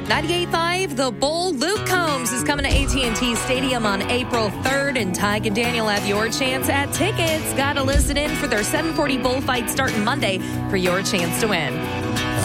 98.5, The Bull. Luke Combs is coming to AT&T Stadium on April 3rd, and Tig and Daniel have your chance at tickets. Got to listen in for their 7:40 bullfight starting Monday for your chance to win.